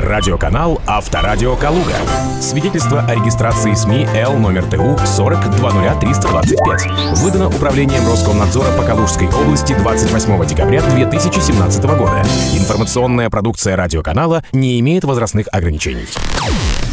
Радиоканал «Авторадио Калуга». Свидетельство о регистрации СМИ Л номер ТУ 4020325. Выдано Управлением Роскомнадзора по Калужской области 28 декабря 2017 года. Информационная продукция радиоканала не имеет возрастных ограничений.